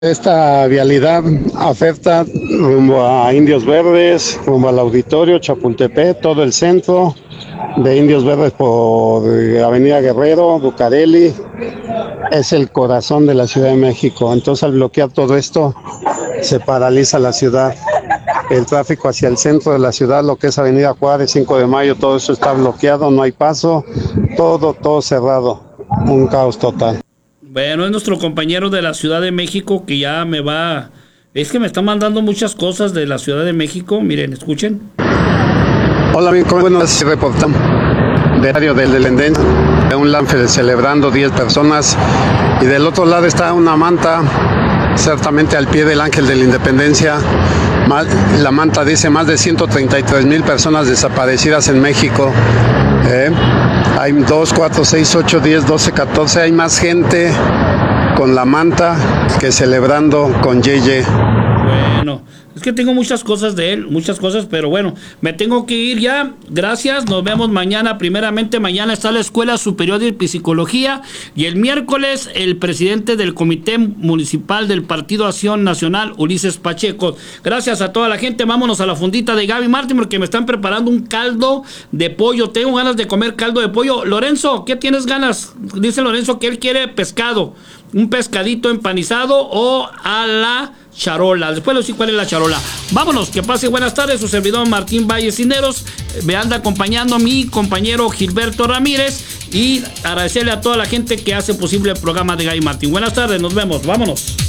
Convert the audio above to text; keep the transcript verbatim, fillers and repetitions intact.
Esta vialidad afecta rumbo a Indios Verdes, rumbo al Auditorio, Chapultepec, todo el centro de Indios Verdes por Avenida Guerrero, Bucareli, es el corazón de la Ciudad de México. Entonces, al bloquear todo esto, se paraliza la ciudad. El tráfico hacia el centro de la ciudad, lo que es Avenida Juárez, cinco de mayo, todo eso está bloqueado, no hay paso, todo, todo cerrado, un caos total. Bueno, es nuestro compañero de la Ciudad de México que ya me va... Es que me está mandando muchas cosas de la Ciudad de México. Miren, escuchen. Hola, bien, ¿cómo buenas? Reportamos de Radio de la Independencia, de un Lanfe celebrando diez personas, y del otro lado está una manta, ciertamente al pie del Ángel de la Independencia. La manta dice más de ciento treinta y tres mil personas desaparecidas en México. ¿Eh? Hay dos, cuatro, seis, ocho, diez, doce, catorce. Hay más gente con la manta que celebrando con Yeye. Bueno, es que tengo muchas cosas de él, muchas cosas, pero bueno, me tengo que ir ya. Gracias, nos vemos mañana. Primeramente, mañana está la Escuela Superior de Psicología y el miércoles el presidente del Comité Municipal del Partido Acción Nacional, Ulises Pacheco. Gracias a toda la gente. Vámonos a la fundita de Gaby Martín porque me están preparando un caldo de pollo. Tengo ganas de comer caldo de pollo. Lorenzo, ¿qué tienes ganas? Dice Lorenzo que él quiere pescado, un pescadito empanizado o a la charola. Después les digo cuál es la charola. Vámonos, que pase buenas tardes. Su servidor Martín Valle Cineros. Me anda acompañando mi compañero Gilberto Ramírez. Y agradecerle a toda la gente que hace posible el programa de Gaby Martín. Buenas tardes, nos vemos. Vámonos.